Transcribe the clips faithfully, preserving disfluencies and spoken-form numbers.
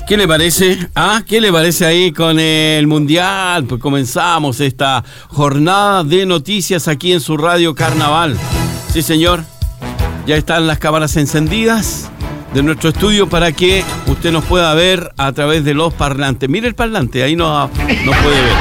¿Qué le parece? ¿Ah? ¿Qué le parece ahí con el Mundial? Pues comenzamos esta jornada de noticias aquí en su radio Carnaval. Sí, señor. Ya están las cámaras encendidas de nuestro estudio para que usted nos pueda ver a través de los parlantes. Mire el parlante, ahí nos, nos puede ver.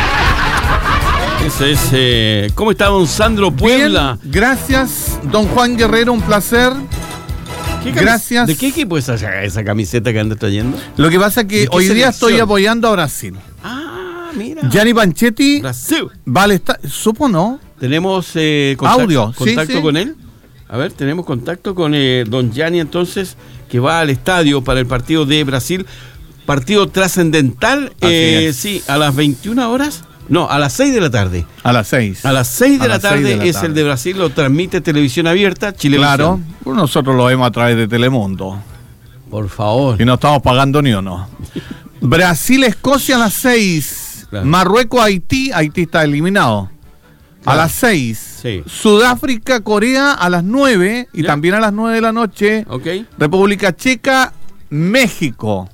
Ese es... Eh, ¿Cómo está don Sandro Puebla? Bien, gracias, don Juan Guerrero, un placer. ¿Qué camis- Gracias. ¿De qué equipo es esa, esa camiseta que anda trayendo? Lo que pasa es que hoy día estoy apoyando a Brasil. Ah, mira. Gianni Panchetti Brasil. va al estadio. ¿Supo no? ¿Tenemos eh, contacto, Audio, sí, contacto sí. con él? A ver, tenemos contacto con eh, don Gianni entonces, que va al estadio para el partido de Brasil. Partido trascendental, eh, sí, a las veintiuna horas. No, a las seis de la tarde. A las seis. A las seis de A la las seis tarde de la es tarde. el de Brasil, lo transmite Televisión Abierta, Chilevisión. Claro, pues nosotros lo vemos a través de Telemundo. Por favor. Y no estamos pagando ni uno. Brasil-Escocia a las seis. Claro. Marruecos-Haití. Haití está eliminado. Claro. A las seis. Sí. Sudáfrica-Corea a las nueve. Y Ya. también a las nueve de la noche. Ok. República Checa-México.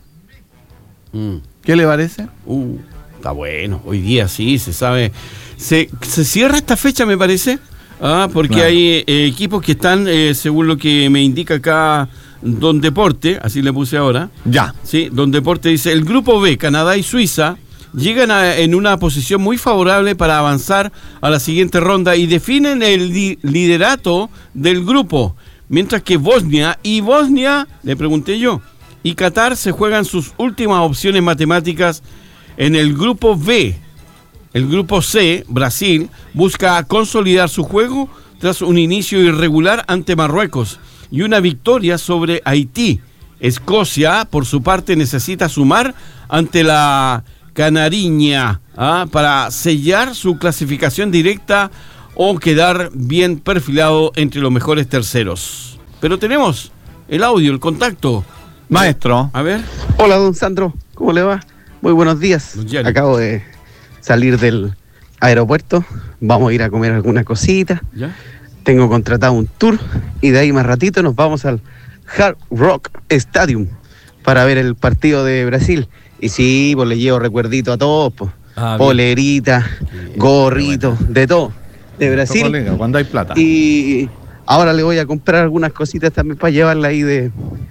Mm. ¿Qué le parece? Uh, está bueno. Hoy día sí, se sabe. Se, se cierra esta fecha, me parece. Ah, porque Claro. hay eh, equipos que están, eh, según lo que me indica acá Don Deporte, así le puse ahora. Ya. Sí, Don Deporte dice, el grupo B, Canadá y Suiza, llegan a- en una posición muy favorable para avanzar a la siguiente ronda y definen el li- liderato del grupo, mientras que Bosnia y Bosnia, le pregunté yo, y Qatar se juegan sus últimas opciones matemáticas en el grupo B. El grupo C, Brasil, busca consolidar su juego tras un inicio irregular ante Marruecos y una victoria sobre Haití. Escocia, por su parte, necesita sumar ante la Canariña ¿ah? para sellar su clasificación directa o quedar bien perfilado entre los mejores terceros. Pero tenemos el audio, el contacto. Maestro. A ver. Hola, don Sandro, ¿cómo le va? Muy buenos días. Don Gianni. Acabo de salir del aeropuerto, vamos a ir a comer alguna cosita. ¿Ya? Tengo contratado un tour y de ahí más ratito nos vamos al Hard Rock Stadium para ver el partido de Brasil. Y sí, pues le llevo recuerdito a todos, pues. Ah, bien. Polerita, gorrito, de todo, de Brasil. Colega, cuando hay plata. Y ahora le voy a comprar algunas cositas también para llevarla ahí de,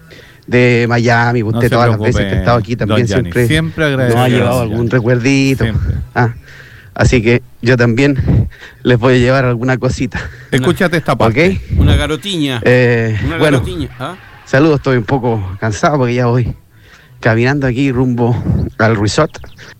de Miami. Usted No se todas las preocupe, veces que ha estado aquí también don Gianni, siempre, siempre nos ha agradecido, llevado don algún Gianni. recuerdito. Siempre. Ah, así que yo también les voy a llevar alguna cosita. Escúchate esta ¿Ok? parte. Una garotiña. Eh, Una bueno, garotiña. ¿Ah? saludos, estoy un poco cansado porque ya voy caminando aquí rumbo al resort.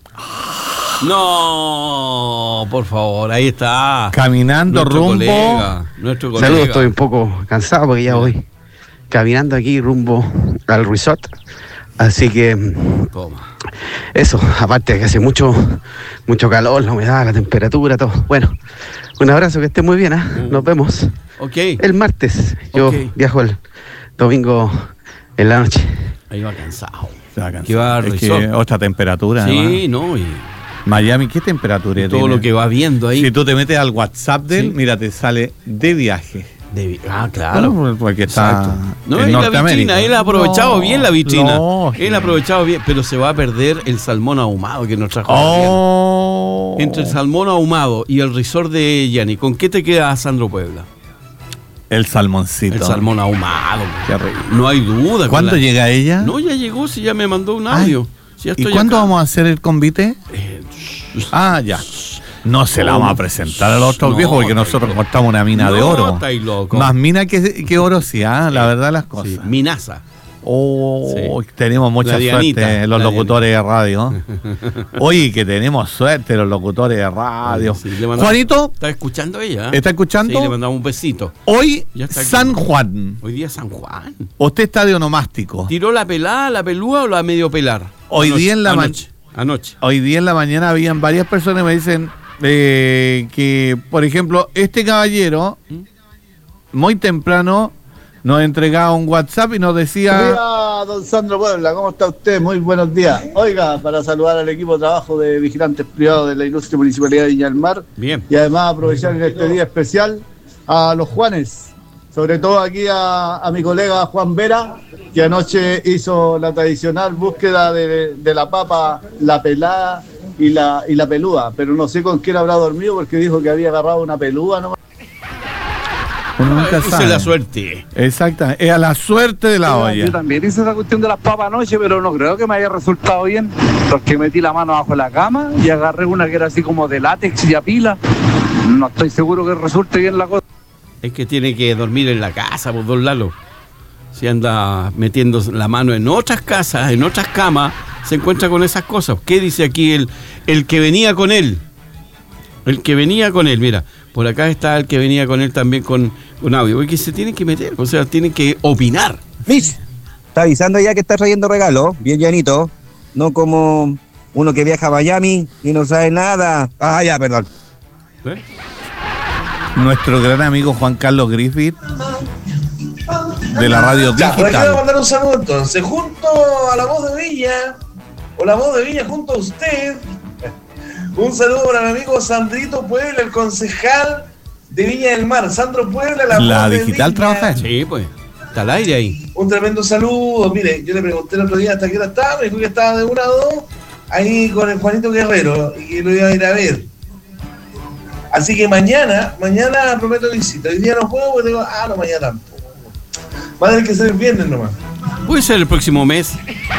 No, por favor, ahí está. Caminando Nuestro rumbo. colega, nuestro colega. Saludos, estoy un poco cansado porque ya voy caminando aquí rumbo al resort. Así que Toma. eso, aparte de que hace mucho, mucho calor, la humedad, la temperatura, todo. Bueno, un abrazo, que esté muy bien, ¿ah? Nos vemos Ok, el martes. Yo Ok. viajo el domingo en la noche. ahí va cansado. Se va a cansar. Que va al es que resort. otra temperatura. Sí, además. no, y Miami, ¿qué temperatura todo tiene? lo que va viendo ahí. Si tú te metes al WhatsApp de él, Sí. mira, te sale de viaje. De- ah, claro. Bueno, porque está Exacto. No, en y la Norteamérica. vitrina, él ha aprovechado No, bien la vitrina. lógico. Él ha aprovechado bien, pero se va a perder el salmón ahumado que nos trajo. Oh. Adrián. Entre el salmón ahumado y el resort de Gianni, ¿con qué te queda Sandro Puebla? El salmoncito. El salmón ahumado. Qué rico. No hay duda. con ¿Cuándo la- llega ella? No, ya llegó, si ya me mandó un Ay, audio. Si ya ¿Y estoy cuándo acá. vamos a hacer el convite? Eh, Ah, ya. No se la ¿Cómo? vamos a presentar a los otros No, viejos porque estáis nosotros loco. cortamos una mina de No, oro. estáis loco. Más mina que, que oro, sí, ah, la verdad las cosas. sí, Minaza. Oh, Sí. tenemos mucha La Dianita, suerte los la locutores de radio. Oye, que tenemos suerte los locutores de radio. Sí, le mandamos- Juanito, ¿Está escuchando ella? ¿está escuchando? Sí, le mandamos un besito. Hoy Ya está aquí. San Juan. Hoy día es San Juan. Usted está de onomástico. ¿Tiró la pelada, la pelúa o la medio pelar? Hoy Anoche, día en la ma- Anoche. Anoche. Hoy día en la mañana habían varias personas que me dicen eh, que, por ejemplo, este caballero, muy temprano, nos entregaba un WhatsApp y nos decía... Buenos días, don Sandro Puebla, ¿cómo está usted? Muy buenos días. Oiga, para saludar al equipo de trabajo de vigilantes privados de la Ilustre Municipalidad de Viña del Mar Bien. y además aprovechar en este día especial a los Juanes, Sobre todo aquí a, a mi colega Juan Vera, que anoche hizo la tradicional búsqueda de, de la papa, la pelada y la, y la peluda, pero no sé con quién habrá dormido porque dijo que había agarrado una peluda nomás. Uno nunca Esa sabe. es la suerte. Exacto, es a la suerte de la Yo olla. también hice esa cuestión de las papas anoche, pero no creo que me haya resultado bien, porque metí la mano bajo la cama y agarré una que era así como de látex y a pila. No estoy seguro que resulte bien la cosa. Es que tiene que dormir en la casa, por Don Lalo. Si anda metiendo la mano en otras casas, en otras camas, se encuentra con esas cosas. ¿Qué dice aquí el, el que venía con él? El que venía con él, mira, por acá está el que venía con él también con, con audio. Porque se tiene que meter, o sea, tiene que opinar. Mitch, está avisando ya que está trayendo regalos, bien llanito, no como uno que viaja a Miami y no sabe nada. Ah, ya, perdón. ¿Eh? Nuestro gran amigo Juan Carlos Griffith de la radio Ya, por aquí voy a digital. mandar un saludo entonces, junto a la voz de Villa, o la voz de Villa junto a usted. Un saludo para mi amigo Sandrito Puebla, el concejal de Viña del Mar. Sandro Puebla, la, La voz de digital Viña. trabaja en. Sí, pues, está al aire ahí. Un tremendo saludo. Mire, yo le pregunté el otro día hasta qué hora estaba, me dijo que estaba de una a dos, ahí con el Juanito Guerrero, y que lo iba a ir a ver. Así que mañana, mañana prometo visita. Hoy día no puedo porque digo, ah, no, mañana tampoco. Va a tener que ser el viernes nomás. Puede ser el próximo mes.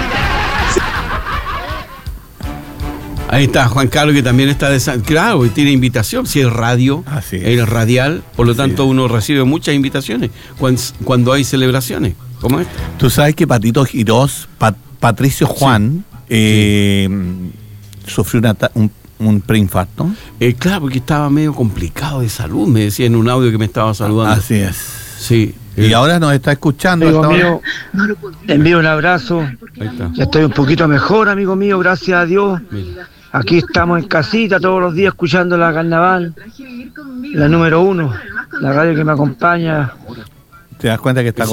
Ahí está Juan Carlos, que también está de San... Claro, y tiene invitación, si es radio, Así es. es radial, por lo Así tanto es. uno recibe muchas invitaciones cuando, cuando hay celebraciones. ¿Cómo es? Tú sabes que Patito Girós, Pat- Patricio Juan, eh, sufrió una ta- un, un preinfarto. Eh, claro, porque estaba medio complicado de salud, me decía en un audio que me estaba saludando. Así es. Sí. Y eh, ahora nos está escuchando. Amigo hasta ahora. mío, te envío un abrazo. Ahí está. Ya estoy un poquito mejor, amigo mío, gracias a Dios. Mira. Aquí estamos en casita todos los días escuchando la carnaval, la número uno, la radio que me acompaña. Te das cuenta que está